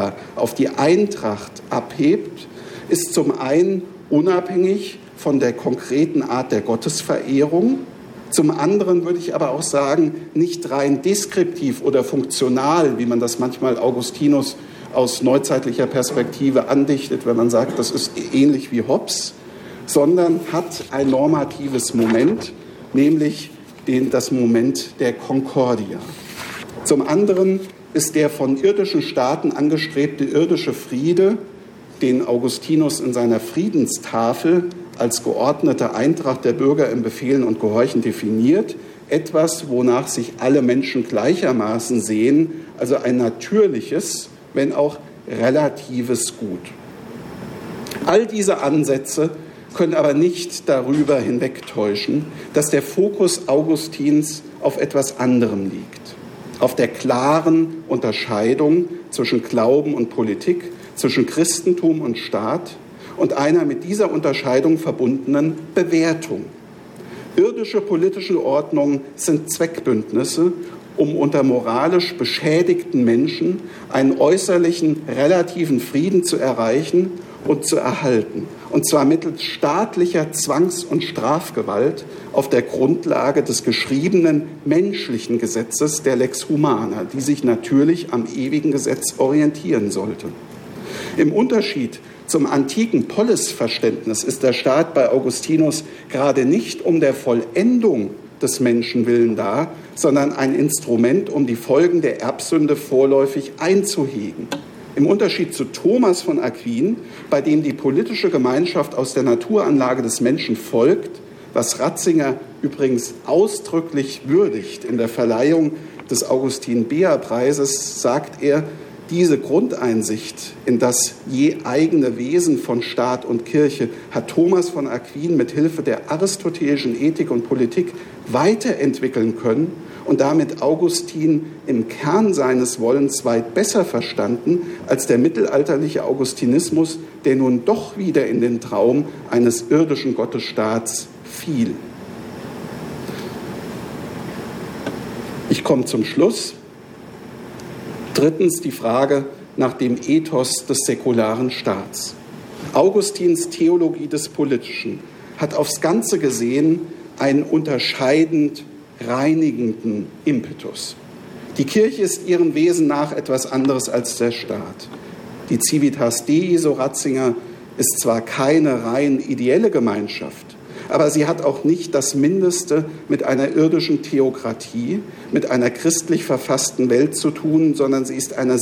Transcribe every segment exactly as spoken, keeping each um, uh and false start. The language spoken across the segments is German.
Ethika auf die Eintracht abhebt, ist zum einen unabhängig von der konkreten Art der Gottesverehrung. Zum anderen würde ich aber auch sagen, nicht rein deskriptiv oder funktional, wie man das manchmal Augustinus aus neuzeitlicher Perspektive andichtet, wenn man sagt, das ist ähnlich wie Hobbes, sondern hat ein normatives Moment, nämlich den, das Moment der Concordia. Zum anderen ist der von irdischen Staaten angestrebte irdische Friede, den Augustinus in seiner Friedenstafel als geordnete Eintracht der Bürger im Befehlen und Gehorchen definiert, etwas, wonach sich alle Menschen gleichermaßen sehen, also ein natürliches, wenn auch relatives Gut. All diese Ansätze können aber nicht darüber hinwegtäuschen, dass der Fokus Augustins auf etwas anderem liegt, auf der klaren Unterscheidung zwischen Glauben und Politik, zwischen Christentum und Staat und einer mit dieser Unterscheidung verbundenen Bewertung. Irdische politische Ordnungen sind Zweckbündnisse, um unter moralisch beschädigten Menschen einen äußerlichen relativen Frieden zu erreichen und zu erhalten. Und zwar mittels staatlicher Zwangs- und Strafgewalt auf der Grundlage des geschriebenen menschlichen Gesetzes der Lex Humana, die sich natürlich am ewigen Gesetz orientieren sollte. Im Unterschied zum antiken Polis-Verständnis ist der Staat bei Augustinus gerade nicht um der Vollendung des Menschen willen da, sondern ein Instrument, um die Folgen der Erbsünde vorläufig einzuhegen. Im Unterschied zu Thomas von Aquin, bei dem die politische Gemeinschaft aus der Naturanlage des Menschen folgt, was Ratzinger übrigens ausdrücklich würdigt in der Verleihung des Augustin-Beer-Preises, sagt er, diese Grundeinsicht in das je eigene Wesen von Staat und Kirche hat Thomas von Aquin mit Hilfe der aristotelischen Ethik und Politik weiterentwickeln können und damit Augustin im Kern seines Wollens weit besser verstanden als der mittelalterliche Augustinismus, der nun doch wieder in den Traum eines irdischen Gottesstaats fiel. Ich komme zum Schluss. Drittens die Frage nach dem Ethos des säkularen Staats. Augustins Theologie des Politischen hat aufs Ganze gesehen einen unterscheidend reinigenden Impetus. Die Kirche ist ihrem Wesen nach etwas anderes als der Staat. Die Civitas Dei, so Ratzinger, ist zwar keine rein ideelle Gemeinschaft, aber sie hat auch nicht das Mindeste mit einer irdischen Theokratie, mit einer christlich verfassten Welt zu tun, sondern sie ist eine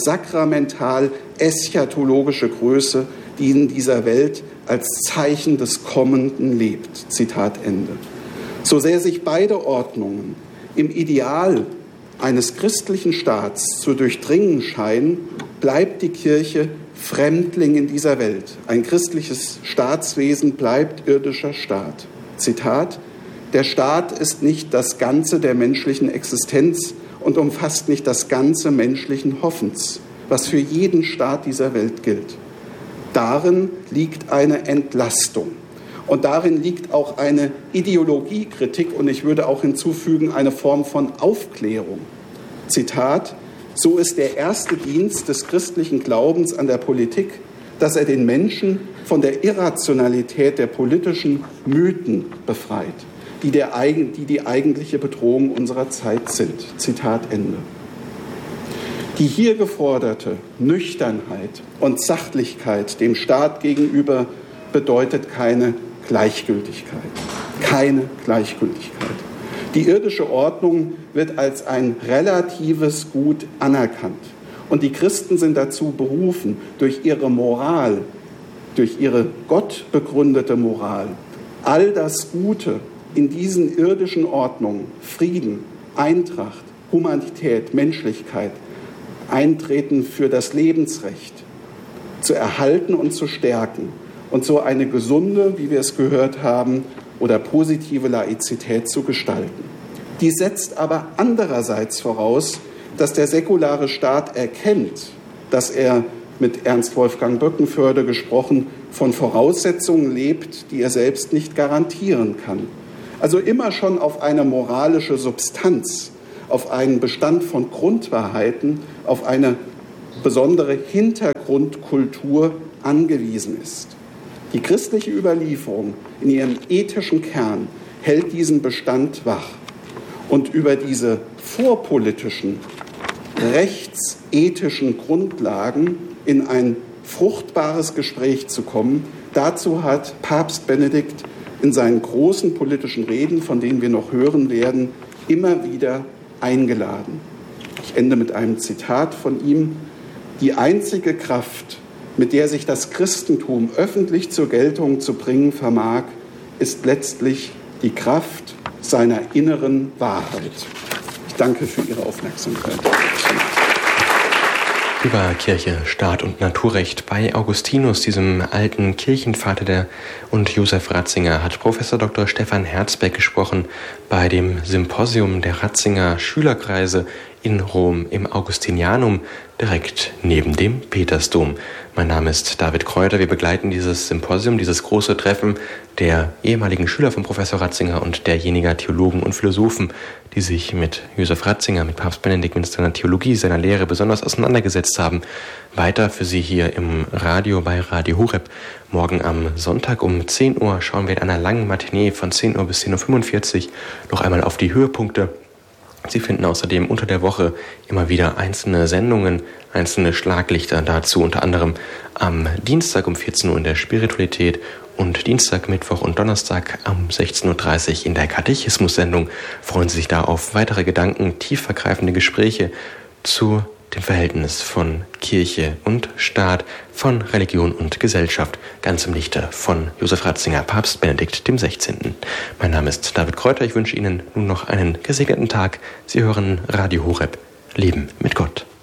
sakramental-eschatologische Größe, die in dieser Welt als Zeichen des Kommenden lebt. Zitat Ende. So sehr sich beide Ordnungen im Ideal eines christlichen Staats zu durchdringen scheinen, bleibt die Kirche Fremdling in dieser Welt. Ein christliches Staatswesen bleibt irdischer Staat. Zitat: Der Staat ist nicht das Ganze der menschlichen Existenz und umfasst nicht das Ganze menschlichen Hoffens, was für jeden Staat dieser Welt gilt. Darin liegt eine Entlastung und darin liegt auch eine Ideologiekritik und ich würde auch hinzufügen, eine Form von Aufklärung. Zitat: So ist der erste Dienst des christlichen Glaubens an der Politik, dass er den Menschen von der Irrationalität der politischen Mythen befreit, die, der, die die eigentliche Bedrohung unserer Zeit sind. Zitat Ende. Die hier geforderte Nüchternheit und Sachlichkeit dem Staat gegenüber bedeutet keine Gleichgültigkeit. Keine Gleichgültigkeit. Die irdische Ordnung wird als ein relatives Gut anerkannt. Und die Christen sind dazu berufen, durch ihre Moral, durch ihre gottbegründete Moral, all das Gute in diesen irdischen Ordnungen, Frieden, Eintracht, Humanität, Menschlichkeit, Eintreten für das Lebensrecht, zu erhalten und zu stärken und so eine gesunde, wie wir es gehört haben, oder positive Laizität zu gestalten. Die setzt aber andererseits voraus, dass der säkulare Staat erkennt, dass er, mit Ernst Wolfgang Böckenförde gesprochen, von Voraussetzungen lebt, die er selbst nicht garantieren kann. Also immer schon auf eine moralische Substanz, auf einen Bestand von Grundwahrheiten, auf eine besondere Hintergrundkultur angewiesen ist. Die christliche Überlieferung in ihrem ethischen Kern hält diesen Bestand wach. Und über diese vorpolitischen, rechtsethischen Grundlagen in ein fruchtbares Gespräch zu kommen, dazu hat Papst Benedikt in seinen großen politischen Reden, von denen wir noch hören werden, immer wieder eingeladen. Ich ende mit einem Zitat von ihm: Die einzige Kraft, mit der sich das Christentum öffentlich zur Geltung zu bringen vermag, ist letztlich die Kraft seiner inneren Wahrheit. Ich danke für Ihre Aufmerksamkeit. Über Kirche, Staat und Naturrecht bei Augustinus, diesem alten Kirchenvater der und Josef Ratzinger, hat Professor Doktor Stefan Herzberg gesprochen bei dem Symposium der Ratzinger Schülerkreise in Rom im Augustinianum, direkt neben dem Petersdom. Mein Name ist David Kräuter. Wir begleiten dieses Symposium, dieses große Treffen der ehemaligen Schüler von Professor Ratzinger und derjenigen Theologen und Philosophen, die sich mit Josef Ratzinger, mit Papst Benedikt, mit seiner Theologie, seiner Lehre besonders auseinandergesetzt haben. Weiter für Sie hier im Radio bei Radio Horeb. Morgen am Sonntag um zehn Uhr schauen wir in einer langen Matinee von zehn Uhr bis zehn Uhr fünfundvierzig noch einmal auf die Höhepunkte. Sie finden außerdem unter der Woche immer wieder einzelne Sendungen, einzelne Schlaglichter dazu, unter anderem am Dienstag um vierzehn Uhr in der Spiritualität und Dienstag, Mittwoch und Donnerstag um sechzehn Uhr dreißig in der Katechismus-Sendung. Freuen Sie sich da auf weitere Gedanken, tiefergreifende Gespräche zu dem Verhältnis von Kirche und Staat, von Religion und Gesellschaft, ganz im Lichte von Josef Ratzinger, Papst Benedikt dem Sechzehnten. Mein Name ist David Kräuter, ich wünsche Ihnen nun noch einen gesegneten Tag. Sie hören Radio Horeb, Leben mit Gott.